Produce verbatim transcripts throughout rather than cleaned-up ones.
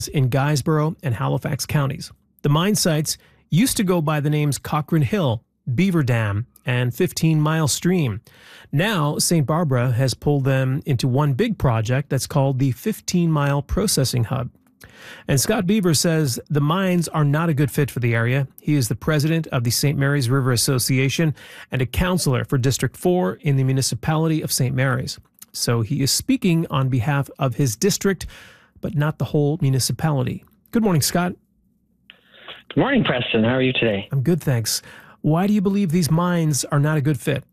in Guysborough and Halifax counties. The mine sites used to go by the names Cochrane Hill, Beaver Dam, and fifteen mile Stream. Now, Saint Barbara has pulled them into one big project that's called the fifteen mile Processing Hub. And Scott Beaver says the mines are not a good fit for the area. He is the president of the Saint Mary's River Association and a councillor for District four in the municipality of Saint Mary's. So he is speaking on behalf of his district, but not the whole municipality. Good morning, Scott. Good morning, Preston. How are you today? I'm good, thanks. Why do you believe these mines are not a good fit?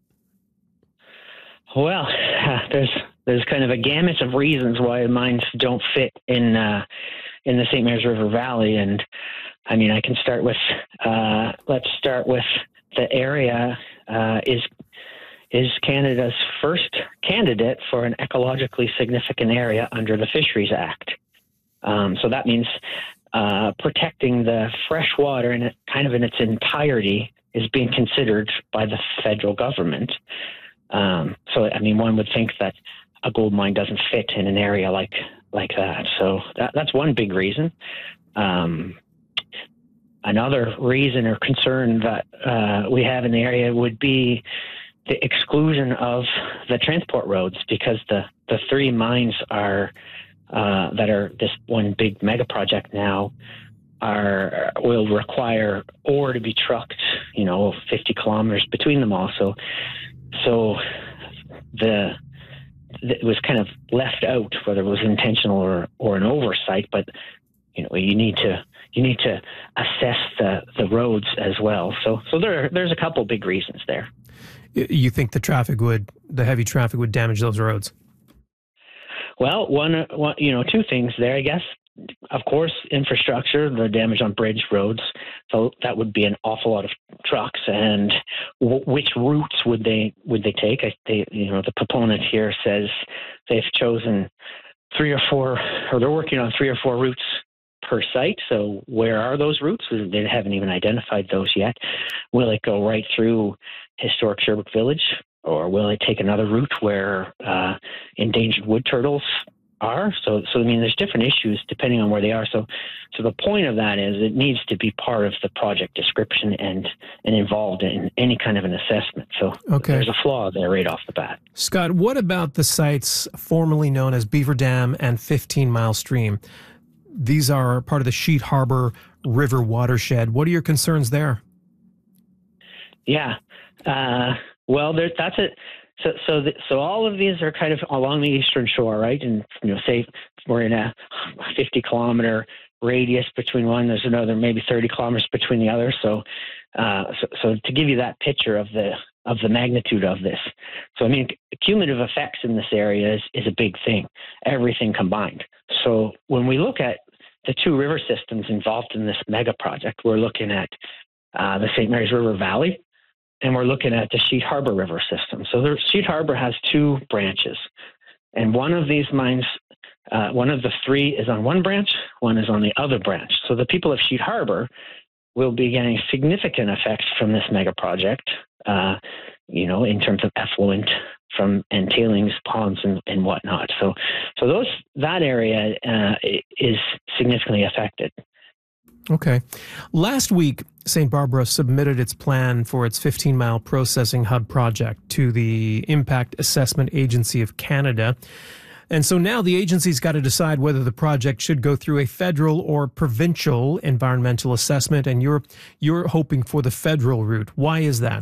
Well, uh, there's there's kind of a gamut of reasons why mines don't fit in uh, in the Saint Mary's River Valley, and I mean I can start with uh, let's start with the area uh, is is Canada's first candidate for an ecologically significant area under the Fisheries Act. Um, so that means uh, protecting the fresh water in it, kind of in its entirety is being considered by the federal government. Um, so, I mean, one would think that a gold mine doesn't fit in an area like like that. So that, that's one big reason. Um, another reason or concern that uh, we have in the area would be the exclusion of the transport roads, because the, the three mines are uh, that are this one big mega project now are will require ore to be trucked, you know, fifty kilometers between them all. So, so the it was kind of left out, whether it was intentional or, or an oversight. But you know, you need to you need to assess the, the roads as well. So, so there there's a couple big reasons there. You think the traffic would, the heavy traffic would damage those roads? Well, one, one, you know, two things there, I guess. Of course, infrastructure, the damage on bridge roads. So that would be an awful lot of trucks. And w- which routes would they would they take? I, they, you know, the proponent here says they've chosen three or four, or they're working on three or four routes per site. So where are those routes? They haven't even identified those yet. Will it go right through historic Sherbrooke Village, or will it take another route where uh, endangered wood turtles are? So, so I mean, there's different issues depending on where they are. So, so the point of that is it needs to be part of the project description and and involved in any kind of an assessment. So, okay. There's a flaw there right off the bat. Scott, what about the sites formerly known as Beaver Dam and fifteen mile Stream? These are part of the Sheet Harbor River watershed. What are your concerns there? Yeah, uh, well, there, that's it. So, so, the, so all of these are kind of along the eastern shore, right? And you know, say we're in a fifty kilometer radius between one. There's another maybe thirty kilometers between the other. So, uh, so, so to give you that picture of the of the magnitude of this. So, I mean, cumulative effects in this area is, is a big thing. Everything combined. So, when we look at the two river systems involved in this mega project, we're looking at uh, the Saint Mary's River Valley, and we're looking at the Sheet Harbor River system. So the Sheet Harbor has two branches, and one of these mines, uh, one of the three is on one branch, one is on the other branch. So the people of Sheet Harbor will be getting significant effects from this mega project, uh, you know, in terms of effluent from and tailings ponds and, and whatnot. So, so those that area uh, is significantly affected. Okay. Last week, Saint Barbara submitted its plan for its fifteen mile processing hub project to the Impact Assessment Agency of Canada. And so now the agency's got to decide whether the project should go through a federal or provincial environmental assessment, and you're you're hoping for the federal route. Why is that?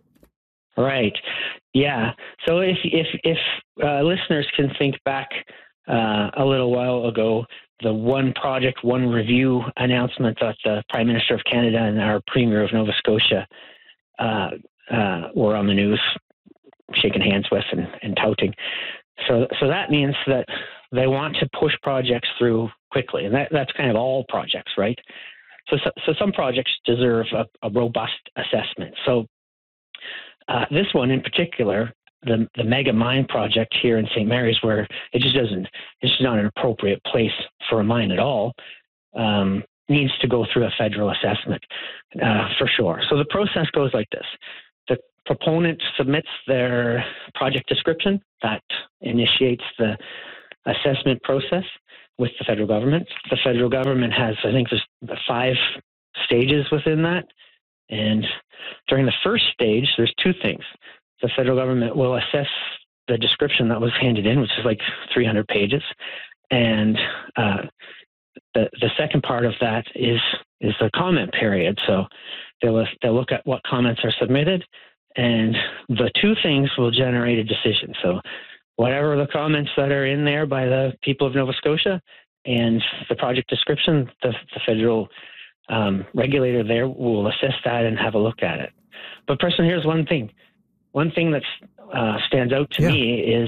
Right. Yeah. So if if if uh, listeners can think back uh, a little while ago, the one project, one review announcement that the Prime Minister of Canada and our Premier of Nova Scotia uh, uh, were on the news, shaking hands with and, and touting. So, so that means that they want to push projects through quickly, and that, that's kind of all projects, right? So, so, so some projects deserve a, a robust assessment. So, uh, this one in particular, the the mega mine project here in Saint Mary's, where it just doesn't, it's just not an appropriate place for a mine at all, um, needs to go through a federal assessment uh, for sure. So the process goes like this. The proponent submits their project description that initiates the assessment process with the federal government. The federal government has, I think, there's five stages within that. And during the first stage, there's two things. The federal government will assess the description that was handed in, which is like three hundred pages. And uh, the the second part of that is is the comment period. So they'll they'll look at what comments are submitted, and the two things will generate a decision. So whatever the comments that are in there by the people of Nova Scotia and the project description, the, the federal um, regulator there will assess that and have a look at it. But Preston, here's one thing. One thing that uh, stands out to yeah. me is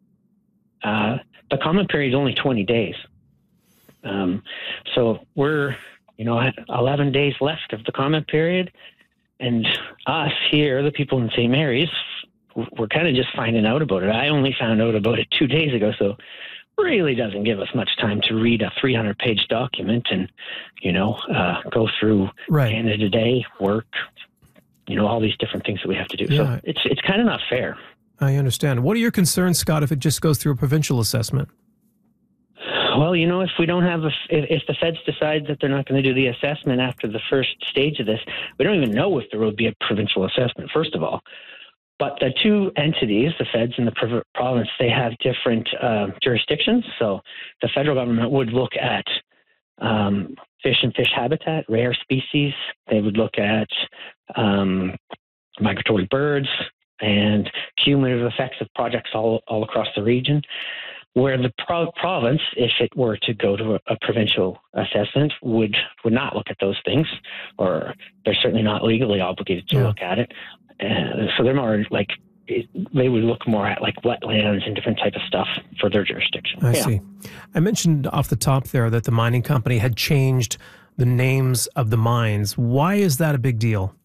uh, the comment period is only twenty days. Um, so we're, you know, eleven days left of the comment period. And us here, the people in Saint Mary's, we're kind of just finding out about it. I only found out about it two days ago, so really doesn't give us much time to read a three hundred page document and, you know, uh, go through right. Canada Day, work, you know, all these different things that we have to do. Yeah. So it's it's kind of not fair. I understand. What are your concerns, Scott, if it just goes through a provincial assessment? Well, you know, if we don't have, a, if, if the feds decide that they're not going to do the assessment after the first stage of this, we don't even know if there will be a provincial assessment, first of all. But the two entities, the feds and the province, they have different uh, jurisdictions. So the federal government would look at um, fish and fish habitat, rare species. They would look at um, migratory birds and cumulative effects of projects all, all across the region. Where the pro- province, if it were to go to a, a provincial assessment, would would not look at those things, or they're certainly not legally obligated to yeah. look at it. Uh, so they're more like, it, they would look more at like wetlands and different type of stuff for their jurisdiction. I yeah. see. I mentioned off the top there that the mining company had changed the names of the mines. Why is that a big deal?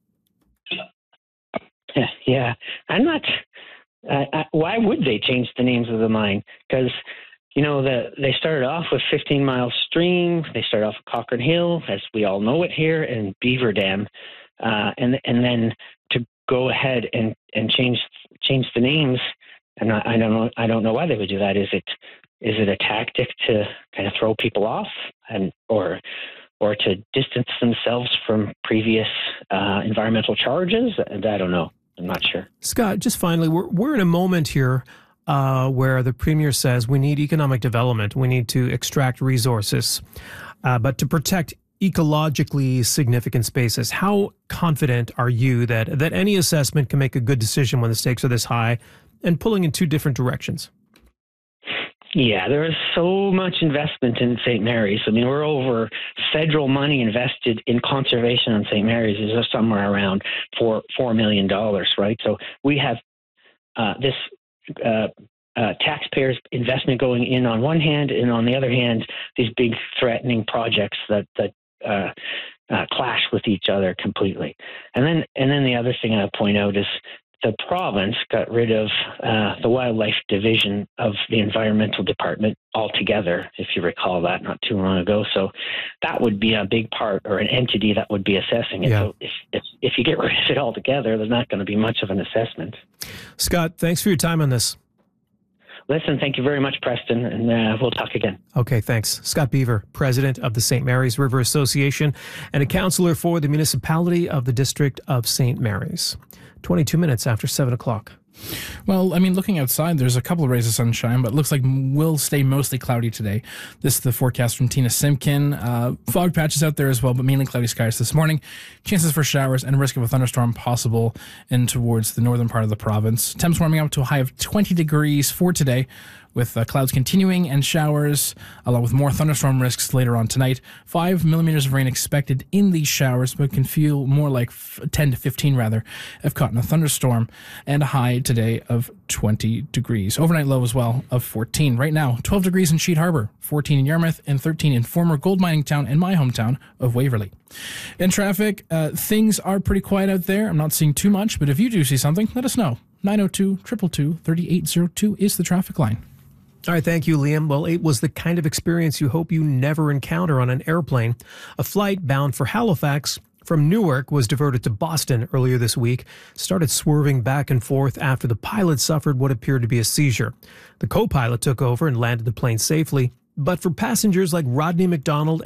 Yeah, yeah. I'm not... Uh, uh, why would they change the names of the mine? Because, you know, the, they started off with fifteen mile Stream. They started off with Cochrane Hill, as we all know it here, and Beaver Dam. Uh, and and then to go ahead and, and change change the names, and I, I don't know I don't know why they would do that. Is it is it a tactic to kind of throw people off, and or or to distance themselves from previous uh, environmental charges? And I don't know. I'm not sure. Scott, just finally, we're we're in a moment here uh, where the Premier says we need economic development. We need to extract resources, uh, but to protect ecologically significant spaces. How confident are you that, that any assessment can make a good decision when the stakes are this high and pulling in two different directions? Yeah, there is so much investment in Saint Mary's. I mean, we're over federal money invested in conservation on Saint Mary's is somewhere around four four million dollars, right? So we have uh, this uh, uh, taxpayers' investment going in on one hand, and on the other hand, these big threatening projects that that uh, uh, clash with each other completely. And then, and then the other thing I point out is, the province got rid of uh, the wildlife division of the environmental department altogether, if you recall that not too long ago. So that would be a big part, or an entity that would be assessing it. Yeah. So if, if, if you get rid of it altogether, there's not going to be much of an assessment. Scott, thanks for your time on this. Listen, thank you very much, Preston, and uh, we'll talk again. Okay, thanks. Scott Beaver, president of the Saint Mary's River Association and a councillor for the municipality of the District of Saint Mary's. twenty-two minutes after seven o'clock. Well, I mean, looking outside, there's a couple of rays of sunshine, but it looks like we'll stay mostly cloudy today. This is the forecast from Tina Simpkin. Uh, fog patches out there as well, but mainly cloudy skies this morning. Chances for showers and risk of a thunderstorm possible in towards the northern part of the province. Temps warming up to a high of twenty degrees for today, with uh, clouds continuing and showers, along with more thunderstorm risks later on tonight. Five millimeters of rain expected in these showers, but can feel more like ten to fifteen rather, if caught in a thunderstorm, and a high today of twenty degrees. Overnight low as well of fourteen. Right now, twelve degrees in Sheet Harbor, fourteen in Yarmouth, and thirteen in former gold mining town and my hometown of Waverley. In traffic, uh, things are pretty quiet out there. I'm not seeing too much, but if you do see something, let us know. nine oh two, two two two, three eight zero two is the traffic line. All right, thank you, Liam. Well, it was the kind of experience you hope you never encounter on an airplane. A flight bound for Halifax from Newark was diverted to Boston earlier this week, started swerving back and forth after the pilot suffered what appeared to be a seizure. The co-pilot took over and landed the plane safely, but for passengers like Rodney McDonald